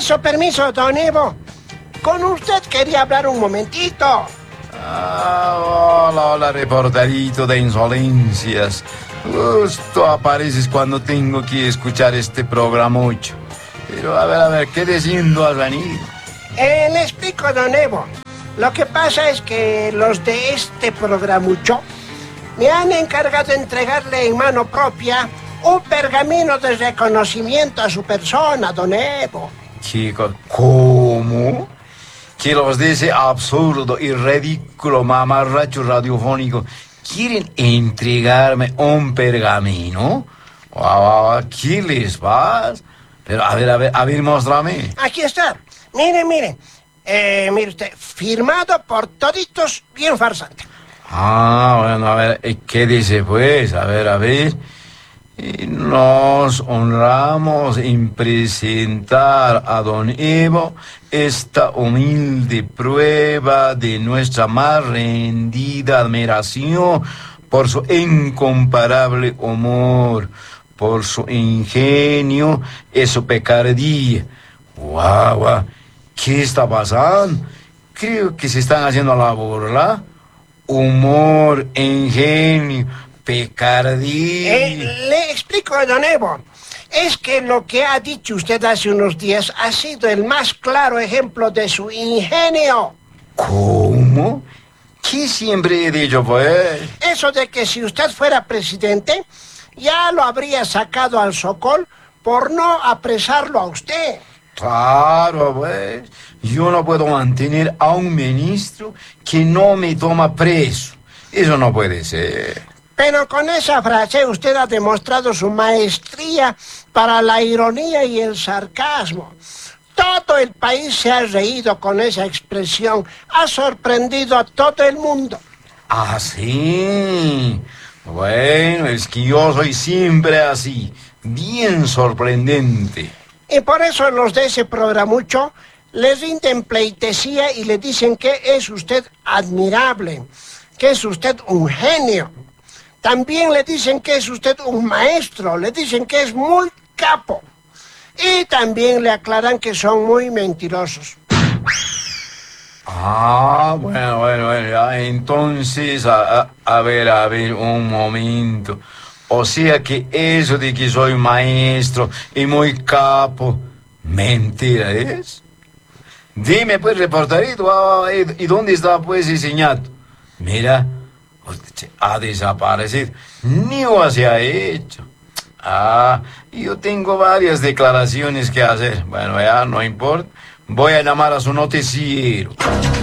Permiso, don Evo. Con usted quería hablar un momentito. Hola, reporterito de insolencias. Justo apareces cuando tengo que escuchar este programucho. Pero a ver, ¿qué diciendo has venido? Le explico, don Evo. Lo que pasa es que los de este programucho me han encargado de entregarle en mano propia un pergamino de reconocimiento a su persona, don Evo. Chicos, ¿cómo? Que los de ese absurdo y ridículo mamarracho radiofónico quieren entregarme un pergamino. ¿Qué les pasa? Pero a ver, muéstrame. Aquí está. Mire. Mire usted, firmado por toditos, bien farsante. Bueno, a ver, ¿qué dice pues? A ver. Y nos honramos en presentar a don Evo esta humilde prueba de nuestra más rendida admiración por su incomparable humor, por su ingenio y su picardía. ¡Guau! ¿Qué está pasando? Creo que se están haciendo la burla. Humor, ingenio, picardía. Le explico, don Evo. Es que lo que ha dicho usted hace unos días ha sido el más claro ejemplo de su ingenio. ¿Cómo? ¿Qué siempre he dicho, pues? Eso de que si usted fuera presidente, ya lo habría sacado al Sokol por no apresarlo a usted. Claro, pues. Yo no puedo mantener a un ministro que no me toma preso. Eso no puede ser. Pero con esa frase usted ha demostrado su maestría para la ironía y el sarcasmo. Todo el país se ha reído con esa expresión. Ha sorprendido a todo el mundo. ¿Ah, sí? Bueno, es que yo soy siempre así. Bien sorprendente. Y por eso los de ese programucho les rinden pleitesía y le dicen que es usted admirable, que es usted un genio. También le dicen que es usted un maestro, le dicen que es muy capo. Y también le aclaran que son muy mentirosos. Bueno, ya, entonces, a ver, un momento. O sea que eso de que soy maestro y muy capo, ¿mentira es? Dime pues, reporterito, ¿y dónde está pues ese ñato? Mira, ha desaparecido, ni lo se ha hecho. Yo tengo varias declaraciones que hacer. Bueno, ya no importa, voy a llamar a su noticiero.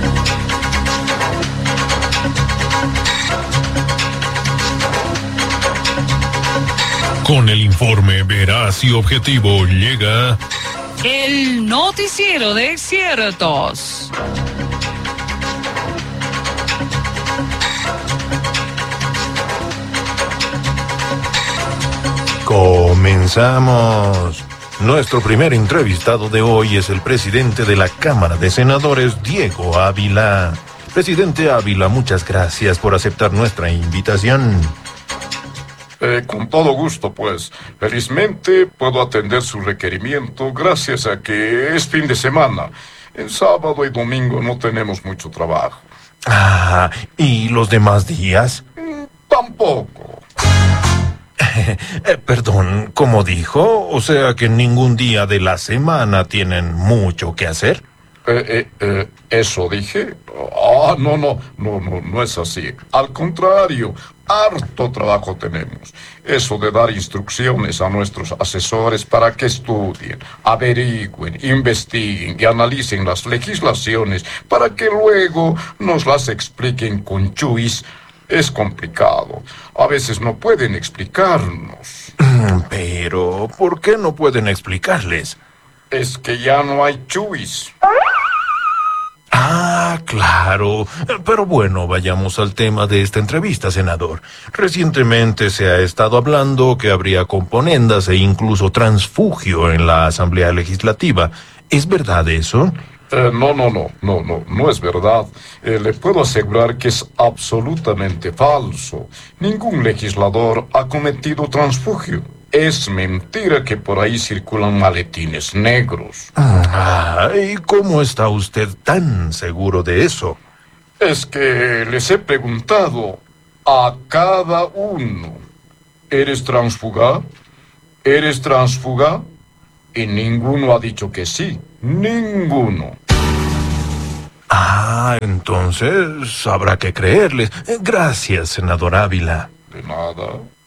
Con el informe veraz y objetivo llega el noticiero de ciertos. Comenzamos. Nuestro primer entrevistado de hoy es el presidente de la Cámara de Senadores, Diego Ávila. Presidente Ávila, muchas gracias por aceptar nuestra invitación. Con todo gusto, pues. Felizmente puedo atender su requerimiento gracias a que es fin de semana. En sábado y domingo no tenemos mucho trabajo. ¿Y los demás días? Tampoco. Perdón, ¿cómo dijo? O sea que ningún día de la semana tienen mucho que hacer. ¿Eso dije? No es así. Al contrario, harto trabajo tenemos. Eso de dar instrucciones a nuestros asesores para que estudien, averigüen, investiguen y analicen las legislaciones para que luego nos las expliquen con chuis, es complicado. A veces no pueden explicarnos. Pero, ¿por qué no pueden explicarles? Es que ya no hay chuis. Claro. Pero bueno, vayamos al tema de esta entrevista, senador. Recientemente se ha estado hablando que habría componendas e incluso transfugio en la Asamblea Legislativa. ¿Es verdad eso? No es verdad. Le puedo asegurar que es absolutamente falso. Ningún legislador ha cometido transfugio. Es mentira que por ahí circulan maletines negros. ¿Y cómo está usted tan seguro de eso? Es que les he preguntado a cada uno, ¿eres transfuga? ¿Eres transfuga? Y ninguno ha dicho que sí. Ninguno. Entonces habrá que creerles. Gracias, senador Ávila. De nada.